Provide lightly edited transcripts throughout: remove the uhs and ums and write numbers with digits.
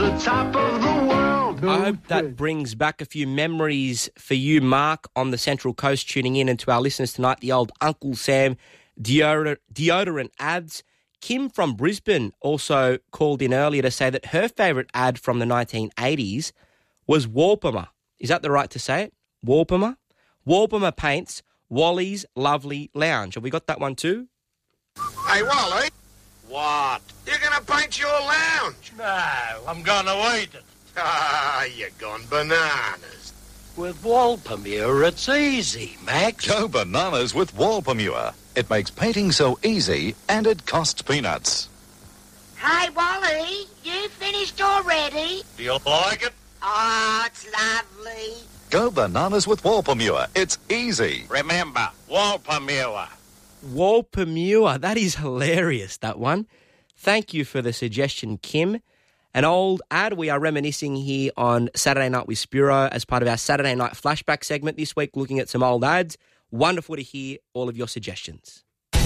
the top of the world. I hope that brings back a few memories for you, Mark, on the Central Coast, tuning in, and to our listeners tonight, the old Uncle Sam deodorant ads. Kim from Brisbane also called in earlier to say that her favourite ad from the 1980s was Walpama. Is that the right to say it? Walpama? Walpama paints Wally's Lovely Lounge. Have we got that one too? Hey, Wally. What? You're going to paint your lounge? No, I'm going to eat it. Ah, you're gone bananas. With Walpamure, it's easy, Max. Go bananas with Walpamure. It makes painting so easy and it costs peanuts. Hey, Wally, you finished already? Do you like it? Oh, it's lovely. Go bananas with Walpamure. It's easy. Remember, Walpamure. Walpamure. That is hilarious, that one. Thank you for the suggestion, Kim. An old ad. We are reminiscing here on Saturday Night with Spiro as part of our Saturday Night Flashback segment this week, looking at some old ads. Wonderful to hear all of your suggestions.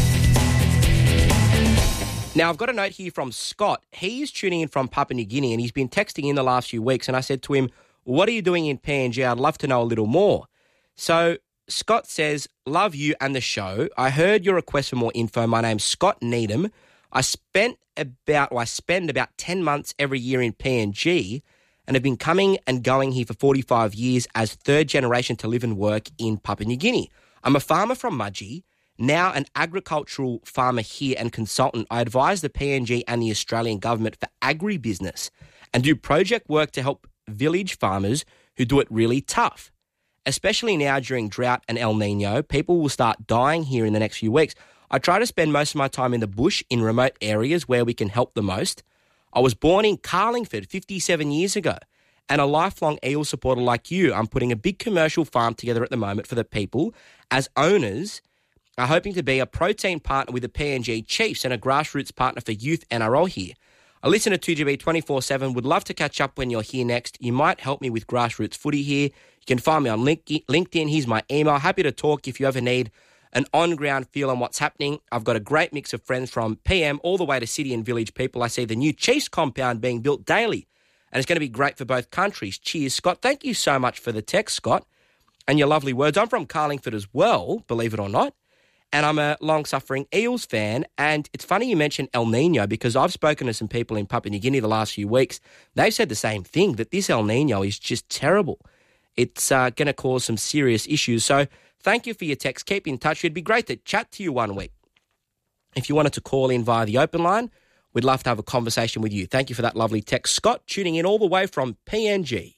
Now, I've got a note here from Scott. He is tuning in from Papua New Guinea, and he's been texting in the last few weeks, and I said to him, what are you doing in PNG? I'd love to know a little more. So Scott says, love you and the show. I heard your request for more info. My name's Scott Needham. I spend about 10 months every year in PNG and have been coming and going here for 45 years as third generation to live and work in Papua New Guinea. I'm a farmer from Mudgee, now an agricultural farmer here and consultant. I advise the PNG and the Australian government for agribusiness and do project work to help village farmers who do it really tough. Especially now during drought and El Nino, people will start dying here in the next few weeks. I try to spend most of my time in the bush in remote areas where we can help the most. I was born in Carlingford 57 years ago and a lifelong eel supporter like you. I'm putting a big commercial farm together at the moment for the people. As owners, are hoping to be a protein partner with the PNG Chiefs and a grassroots partner for youth NRL here. I listen to 2GB 24/7. Would love to catch up when you're here next. You might help me with grassroots footy here. You can find me on LinkedIn. Here's my email. Happy to talk if you ever need an on-ground feel on what's happening. I've got a great mix of friends from PM all the way to city and village people. I see the new Chiefs compound being built daily, and it's going to be great for both countries. Cheers, Scott. Thank you so much for the text, Scott, and your lovely words. I'm from Carlingford as well, believe it or not, and I'm a long-suffering Eels fan. And it's funny you mentioned El Nino because I've spoken to some people in Papua New Guinea the last few weeks. They've said the same thing, that this El Nino is just terrible. It's going to cause some serious issues. So thank you for your text. Keep in touch. It'd be great to chat to you one week. If you wanted to call in via the open line, we'd love to have a conversation with you. Thank you for that lovely text. Scott, tuning in all the way from PNG.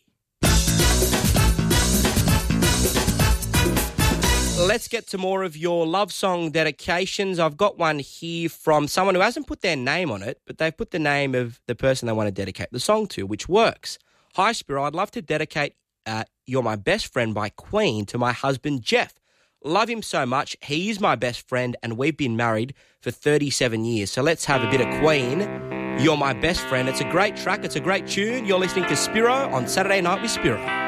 Let's get to more of your love song dedications. I've got one here from someone who hasn't put their name on it, but they've put the name of the person they want to dedicate the song to, which works. Hi, Spiro. I'd love to dedicate You're My Best Friend by Queen to my husband, Jeff. Love him so much. He is my best friend, and we've been married for 37 years. So let's have a bit of Queen, You're My Best Friend. It's a great track. It's a great tune. You're listening to Spiro on Saturday Night with Spiro.